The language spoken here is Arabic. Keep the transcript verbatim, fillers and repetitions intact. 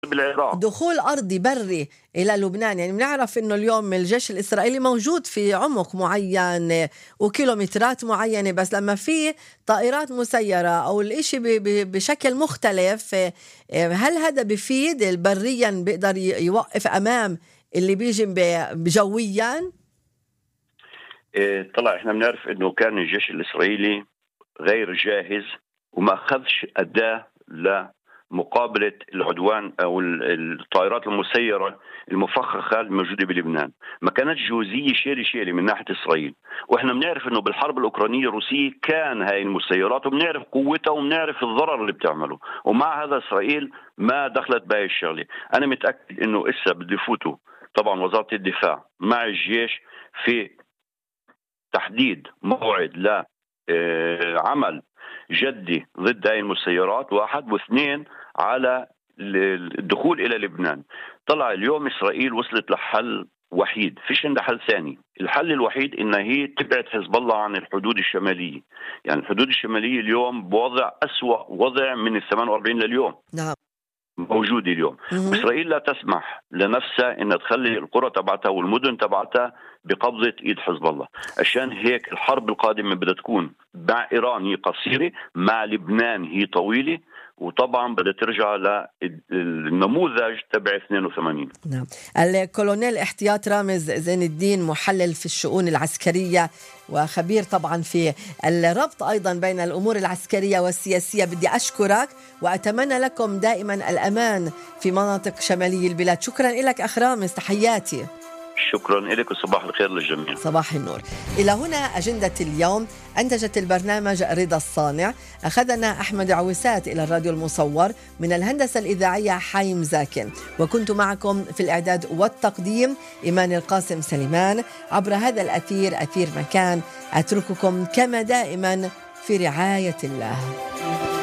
غرب العراق. دخول أرضي بري إلى لبنان، يعني بنعرف إنه اليوم الجيش الإسرائيلي موجود في عمق معين وكيلومترات معينة، بس لما في طائرات مسيرة أو الإشي بشكل مختلف، هل هذا بفيد البريا بيقدر يوقف أمام اللي بيجي بجويا؟ طلع إحنا بنعرف إنه كان الجيش الإسرائيلي غير جاهز وما أخذش أداة لمقابلة العدوان أو الطائرات المسيرة المفخخة الموجودة بلبنان. ما كانت جوزية شيلي شيلي من ناحية إسرائيل، وإحنا بنعرف إنه بالحرب الأوكرانية الروسية كان هاي المسيرات وبنعرف قوتها وبنعرف الضرر اللي بتعمله، ومع هذا إسرائيل ما دخلت بهاي الشغلة. أنا متأكد إنه إسا بده يفوتوا طبعا وزارة الدفاع مع الجيش في تحديد موعد لعمل جدي ضد هاي المسيرات، واحد، واثنين على الدخول إلى لبنان. طلع اليوم إسرائيل وصلت لحل وحيد، فيش عندها حل ثاني. الحل الوحيد إنها هي تبعد حزب الله عن الحدود الشمالية. يعني الحدود الشمالية اليوم بوضع أسوأ وضع من الثمانية وأربعين لليوم. نعم. موجودة اليوم. إسرائيل لا تسمح لنفسها إنها تخلي القرى تبعتها والمدن تبعتها بقبضة إيد حزب الله. عشان هيك الحرب القادمة بدها تكون مع إيران هي قصيرة، مع لبنان هي طويلة، وطبعا بدها ترجع للنموذج تبع اثنين وثمانين. نعم. الكولونيل احتياط رامز زين الدين، محلل في الشؤون العسكرية وخبير طبعا في الربط أيضا بين الأمور العسكرية والسياسية، بدي أشكرك وأتمنى لكم دائما الأمان في مناطق شمالي البلاد. شكرا لك أخ رامز، تحياتي. شكرا لك وصباح الخير للجميع. صباح النور. إلى هنا أجندة اليوم. أنتجت البرنامج رضا الصانع، أخذنا أحمد عويسات إلى الراديو المصور، من الهندسة الإذاعية حايم زاكن، وكنت معكم في الإعداد والتقديم إيمان القاسم سليمان. عبر هذا الأثير، أثير مكان، أترككم كما دائما في رعاية الله.